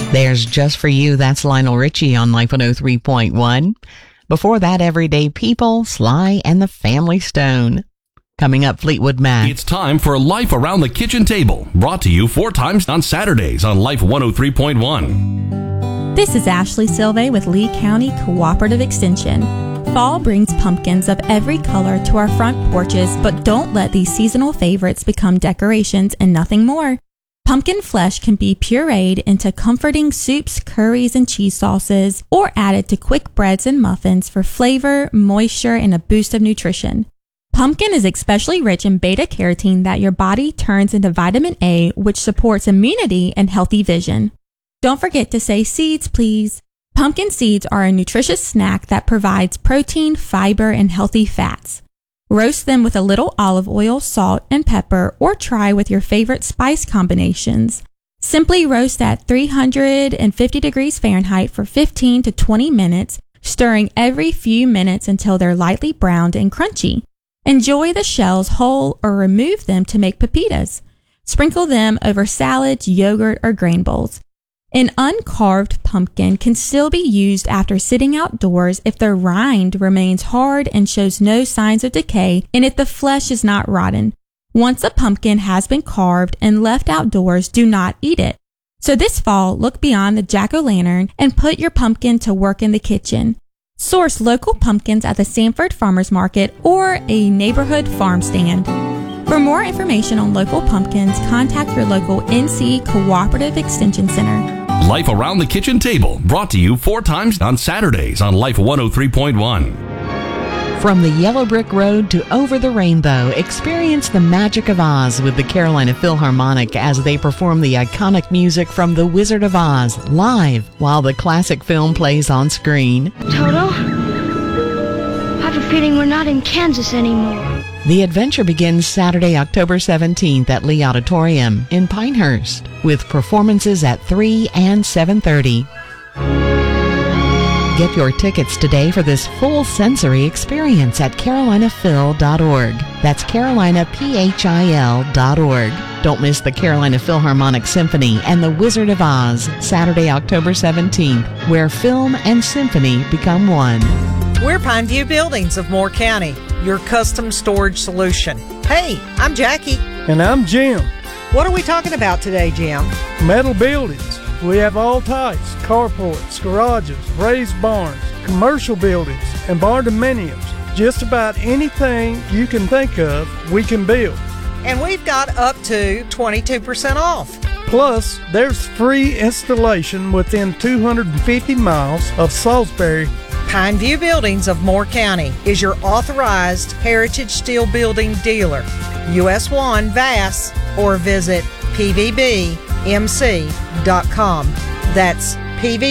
There's Just For You. That's Lionel Richie on Life 103.1. Before that, Everyday People, Sly and the Family Stone. Coming up, Fleetwood Mac. It's time for Life Around the Kitchen Table, brought to you 4 times on Saturdays on Life 103.1. This is Ashley Silve with Lee County Cooperative Extension. Fall brings pumpkins of every color to our front porches, but don't let these seasonal favorites become decorations and nothing more. Pumpkin flesh can be pureed into comforting soups, curries, and cheese sauces, or added to quick breads and muffins for flavor, moisture, and a boost of nutrition. Pumpkin is especially rich in beta-carotene that your body turns into vitamin A, which supports immunity and healthy vision. Don't forget to say seeds, please. Pumpkin seeds are a nutritious snack that provides protein, fiber, and healthy fats. Roast them with a little olive oil, salt, and pepper, or try with your favorite spice combinations. Simply roast at 350 degrees Fahrenheit for 15 to 20 minutes, stirring every few minutes until they're lightly browned and crunchy. Enjoy the shells whole or remove them to make pepitas. Sprinkle them over salads, yogurt, or grain bowls. An uncarved pumpkin can still be used after sitting outdoors if the rind remains hard and shows no signs of decay and if the flesh is not rotten. Once a pumpkin has been carved and left outdoors, do not eat it. So this fall, look beyond the jack-o'-lantern and put your pumpkin to work in the kitchen. Source local pumpkins at the Sanford Farmers Market or a neighborhood farm stand. For more information on local pumpkins, contact your local NC Cooperative Extension Center. Life Around the Kitchen Table, brought to you 4 times on Saturdays on Life 103.1. From the Yellow Brick Road to over the rainbow, experience the magic of Oz with the Carolina Philharmonic as they perform the iconic music from The Wizard of Oz live while the classic film plays on screen. Toto, I have a feeling we're not in Kansas anymore. The adventure begins Saturday, October 17th at Lee Auditorium in Pinehurst with performances at 3 and 7:30. Get your tickets today for this full sensory experience at carolinaphil.org. That's carolinapHIL.org. Don't miss the Carolina Philharmonic Symphony and The Wizard of Oz, Saturday, October 17th, where film and symphony become one. We're Pineview Buildings of Moore County, your custom storage solution. Hey, I'm Jackie. And I'm Jim. What are we talking about today, Jim? Metal buildings. We have all types: carports, garages, raised barns, commercial buildings, and barn-dominiums. Just about anything you can think of, we can build. And we've got up to 22% off. Plus, there's free installation within 250 miles of Salisbury. Pineview Buildings of Moore County is your authorized Heritage Steel Building dealer. US 1 VAS or visit pvbmc.com. That's PV